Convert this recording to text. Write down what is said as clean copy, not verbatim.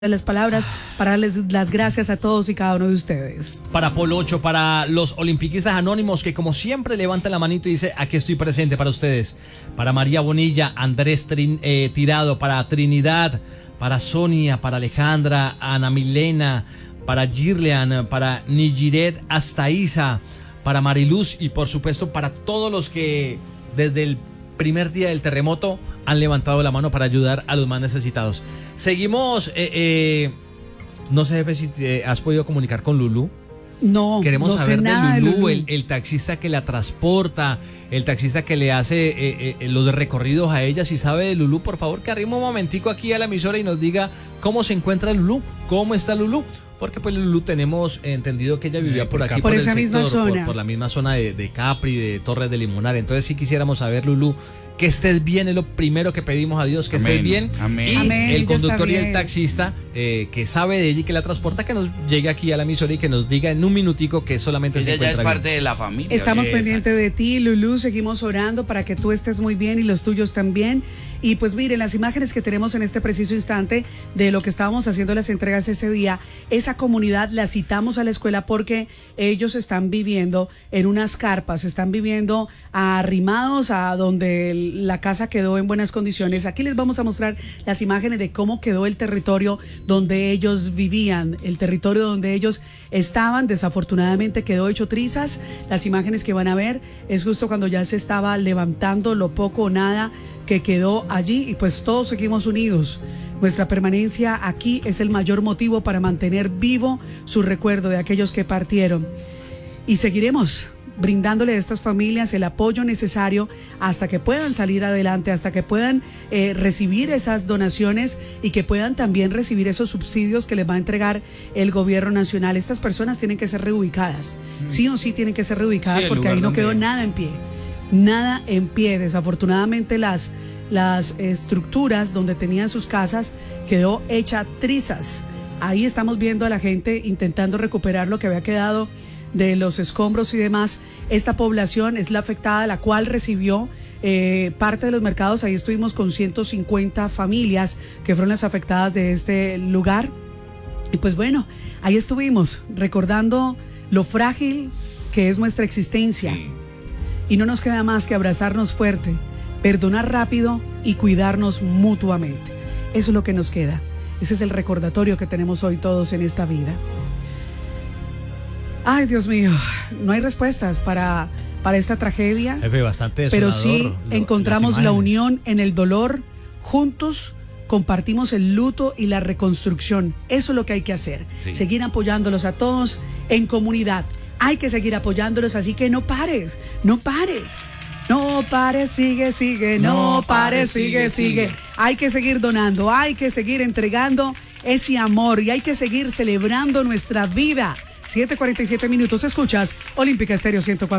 las palabras para darles las gracias a todos y cada uno de ustedes. Para Polocho, para los olimpiquistas anónimos que como siempre levantan la manito y dice aquí estoy presente para ustedes. Para María Bonilla, Andrés Tirado, para Trinidad, para Sonia, para Alejandra, Ana Milena, para Girlean, para Nigiret Astaiza, para Mariluz y por supuesto para todos los que desde el primer día del terremoto han levantado la mano para ayudar a los más necesitados. Seguimos, no sé, jefe, si te has podido comunicar con Lulú. No, queremos no saber sé nada de de Lulú, Lulú. el taxista que la transporta, el taxista que le hace los recorridos a ella. Si sabe de Lulú, por favor, que arrime un momentico aquí a la emisora y nos diga cómo se encuentra Lulú, cómo está Lulú. Porque pues Lulú tenemos entendido que ella vivía por aquí, por el esa misma sector, zona. por la misma zona de Capri, de Torres de Limonar. Entonces sí quisiéramos saber, Lulú, que estés bien, es lo primero que pedimos a Dios, que estés bien. Amén. Y Amén, el ya está conductor y el bien. taxista que sabe de ella y que la transporta, que nos llegue aquí a la emisora y que nos diga en un minutico que solamente se Ella ya es encuentra parte bien. de la familia. Estamos Exacto. pendientes de ti, Lulú, seguimos orando para que tú estés muy bien y los tuyos también. Y pues miren, las imágenes que tenemos en este preciso instante de lo que estábamos haciendo las entregas ese día, esa comunidad la citamos a la escuela porque ellos están viviendo en unas carpas, están viviendo arrimados a donde la casa quedó en buenas condiciones. Aquí les vamos a mostrar las imágenes de cómo quedó el territorio donde ellos vivían, el territorio donde ellos estaban. Desafortunadamente quedó hecho trizas. Las imágenes que van a ver es justo cuando ya se estaba levantando lo poco o nada que quedó allí, y pues todos seguimos unidos. Nuestra permanencia aquí es el mayor motivo para mantener vivo su recuerdo de aquellos que partieron, y seguiremos brindándole a estas familias el apoyo necesario hasta que puedan salir adelante, hasta que puedan recibir esas donaciones y que puedan también recibir esos subsidios que les va a entregar el gobierno nacional. Estas personas tienen que ser reubicadas, sí o sí tienen que ser reubicadas, Sí, porque ahí no donde... quedó nada en pie. Nada en pie. Desafortunadamente las estructuras donde tenían sus casas quedó hecha trizas. Ahí estamos viendo a la gente intentando recuperar lo que había quedado de los escombros y demás. Esta población es la afectada, la cual recibió parte de los mercados. Ahí estuvimos con 150 familias que fueron las afectadas de este lugar. Y pues bueno, ahí estuvimos recordando lo frágil que es nuestra existencia. Sí. Y no nos queda más que abrazarnos fuerte, perdonar rápido y cuidarnos mutuamente. Eso es lo que nos queda. Ese es el recordatorio que tenemos hoy todos en esta vida. Ay, Dios mío, no hay respuestas para esta tragedia. Jefe, bastante Pero desolador, sí encontramos las la imágenes. unión en el dolor. Juntos compartimos el luto y la reconstrucción. Eso es lo que hay que hacer. Sí. Seguir apoyándolos a todos en comunidad. Hay que seguir apoyándolos, así que no pares, no pares. No pares, sigue, sigue, no pares, sigue, sigue. Hay que seguir donando, hay que seguir entregando ese amor y hay que seguir celebrando nuestra vida. 7:47 minutos, escuchas Olímpica Estéreo 104.